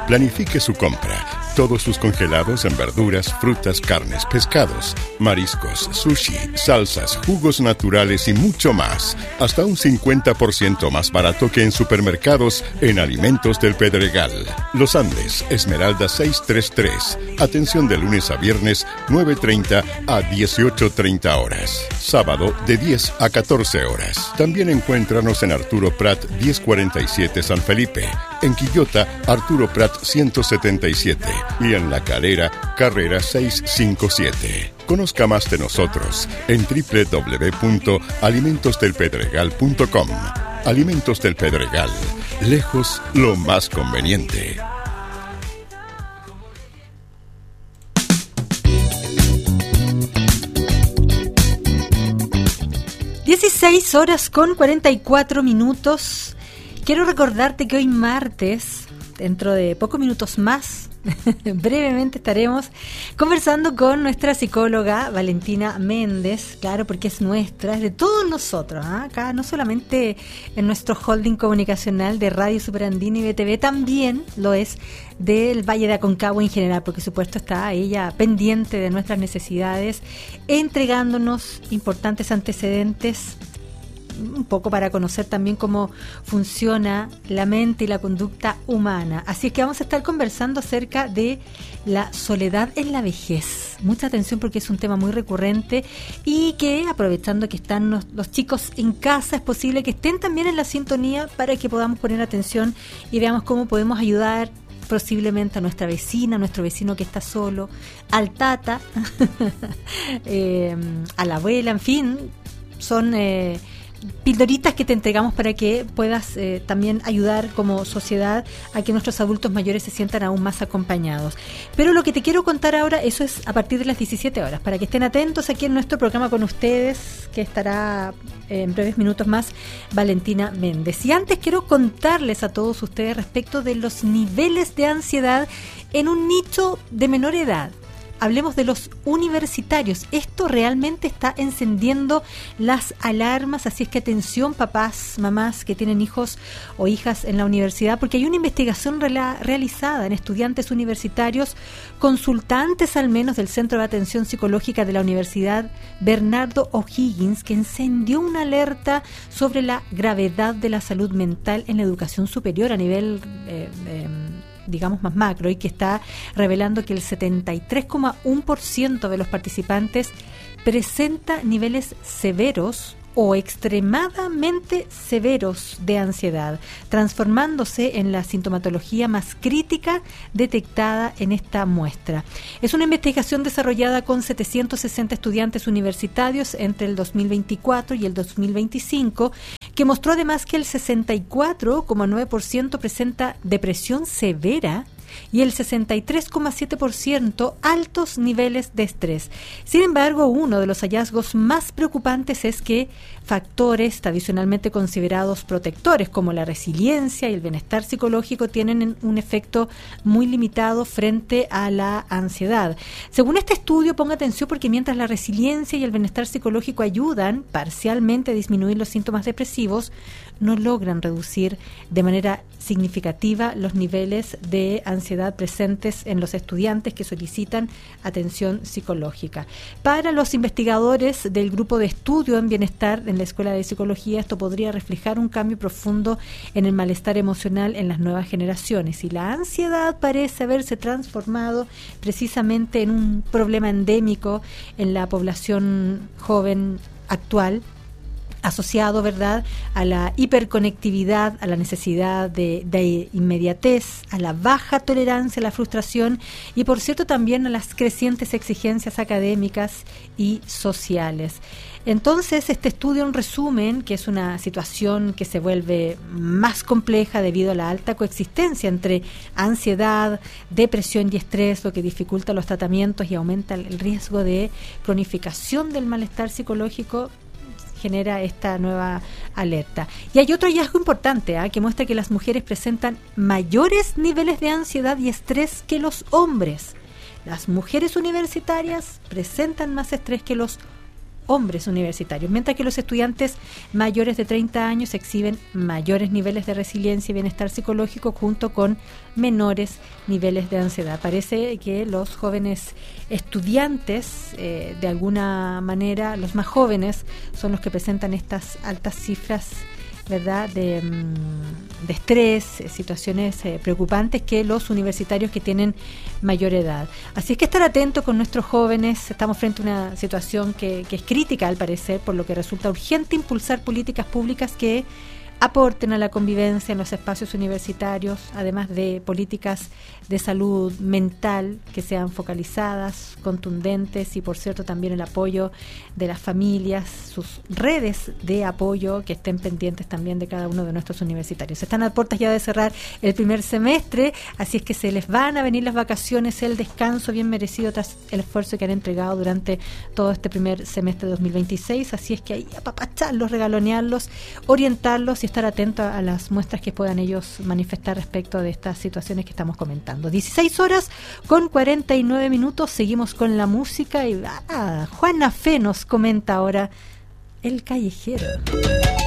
Planifique su compra. Todos sus congelados en verduras, frutas, carnes, pescados, mariscos, sushi, salsas, jugos naturales y mucho más. Hasta un 50% más barato que en supermercados en Alimentos del Pedregal. Los Andes, Esmeralda 633. Atención de lunes a viernes, 9:30 a 18:30 horas. Sábado, de 10 a 14 horas. También encuéntranos en Arturo Prat 1047 San Felipe. En Quillota, Arturo Prat 177. Y en La Calera, Carrera 657. Conozca más de nosotros en www.alimentosdelpedregal.com. Alimentos del Pedregal. Lejos lo más conveniente. 16 horas con 44 minutos. Quiero recordarte que hoy martes, dentro de pocos minutos más, brevemente estaremos conversando con nuestra psicóloga Valentina Méndez, claro, porque es nuestra, es de todos nosotros, ¿eh? Acá no solamente en nuestro holding comunicacional de Radio Superandina y BTV, también lo es del Valle de Aconcagua en general, porque supuesto está ella pendiente de nuestras necesidades, entregándonos importantes antecedentes, un poco para conocer también cómo funciona la mente y la conducta humana. Así es que vamos a estar conversando acerca de la soledad en la vejez. Mucha atención porque es un tema muy recurrente y que, aprovechando que están los chicos en casa, es posible que estén también en la sintonía para que podamos poner atención y veamos cómo podemos ayudar posiblemente a nuestra vecina, a nuestro vecino que está solo, al tata, a la abuela, en fin, son pildoritas que te entregamos para que puedas también ayudar como sociedad a que nuestros adultos mayores se sientan aún más acompañados. Pero lo que te quiero contar ahora, eso es a partir de las 17 horas, para que estén atentos aquí en nuestro programa con ustedes, que estará en breves minutos más Valentina Méndez. Y antes quiero contarles a todos ustedes respecto de los niveles de ansiedad en un nicho de menor edad. Hablemos de los universitarios. Esto realmente está encendiendo las alarmas, así es que atención papás, mamás que tienen hijos o hijas en la universidad, porque hay una investigación realizada en estudiantes universitarios, consultantes al menos del Centro de Atención Psicológica de la Universidad Bernardo O'Higgins, que encendió una alerta sobre la gravedad de la salud mental en la educación superior a nivel digamos más macro, y que está revelando que el 73,1% de los participantes presenta niveles severos o extremadamente severos de ansiedad, transformándose en la sintomatología más crítica detectada en esta muestra. Es una investigación desarrollada con 760 estudiantes universitarios entre el 2024 y el 2025, que mostró además que el 64,9% presenta depresión severa y el 63,7% altos niveles de estrés. Sin embargo, uno de los hallazgos más preocupantes es que factores tradicionalmente considerados protectores como la resiliencia y el bienestar psicológico tienen un efecto muy limitado frente a la ansiedad. Según este estudio, ponga atención porque mientras la resiliencia y el bienestar psicológico ayudan parcialmente a disminuir los síntomas depresivos, no logran reducir de manera significativa los niveles de ansiedad presentes en los estudiantes que solicitan atención psicológica. Para los investigadores del grupo de estudio en bienestar en la Escuela de Psicología, esto podría reflejar un cambio profundo en el malestar emocional en las nuevas generaciones, y la ansiedad parece haberse transformado precisamente en un problema endémico en la población joven actual, asociado, ¿verdad?, a la hiperconectividad, a la necesidad de inmediatez, a la baja tolerancia a la frustración y, por cierto, también a las crecientes exigencias académicas y sociales. Entonces, este estudio, en resumen, que es una situación que se vuelve más compleja debido a la alta coexistencia entre ansiedad, depresión y estrés, lo que dificulta los tratamientos y aumenta el riesgo de cronificación del malestar psicológico, genera esta nueva alerta. Y hay otro hallazgo importante que muestra que las mujeres presentan mayores niveles de ansiedad y estrés que los hombres. Las mujeres universitarias presentan más estrés que los hombres universitarios, mientras que los estudiantes mayores de 30 años exhiben mayores niveles de resiliencia y bienestar psicológico junto con menores niveles de ansiedad. Parece que los jóvenes estudiantes, de alguna manera, los más jóvenes, son los que presentan estas altas cifras, ¿verdad?, de estrés, situaciones preocupantes, que los universitarios que tienen mayor edad. Así es que estar atentos con nuestros jóvenes. Estamos frente a una situación que es crítica, al parecer, por lo que resulta urgente impulsar políticas públicas que aporten a la convivencia en los espacios universitarios, además de políticas de salud mental que sean focalizadas, contundentes, y por cierto también el apoyo de las familias, sus redes de apoyo que estén pendientes también de cada uno de nuestros universitarios. Están a puertas ya de cerrar el primer semestre, así es que se les van a venir las vacaciones, el descanso bien merecido tras el esfuerzo que han entregado durante todo este primer semestre de 2026, así es que ahí apapacharlos, regalonearlos, orientarlos y estar atentos a las muestras que puedan ellos manifestar respecto de estas situaciones que estamos comentando. 16:49, seguimos con la música y Juana Fe nos comenta ahora El Callejero.